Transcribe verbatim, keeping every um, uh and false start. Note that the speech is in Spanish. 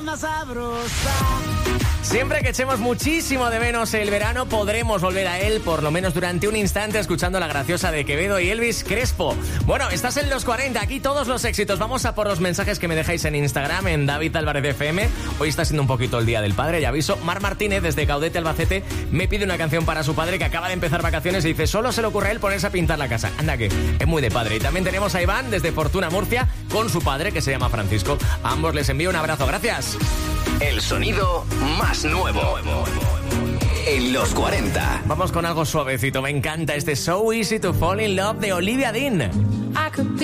Más sabrosa. Siempre que echemos muchísimo de menos el verano, podremos volver a él, por lo menos durante un instante, escuchando la graciosa de Quevedo y Elvis Crespo. Bueno, estás en los cuarenta, aquí todos los éxitos. Vamos a por los mensajes que me dejáis en Instagram, en David Álvarez F M. Hoy está siendo un poquito el día del padre, ya aviso. Mar Martínez, desde Caudete, Albacete, me pide una canción para su padre que acaba de empezar vacaciones y dice, solo se le ocurre a él ponerse a pintar la casa. Anda que es muy de padre. Y también tenemos a Iván, desde Fortuna, Murcia, con su padre, que se llama Francisco. A ambos les envío un abrazo, gracias. El sonido más nuevo en los cuarenta. Vamos con algo suavecito, me encanta este So Easy to Fall in Love de Olivia Dean.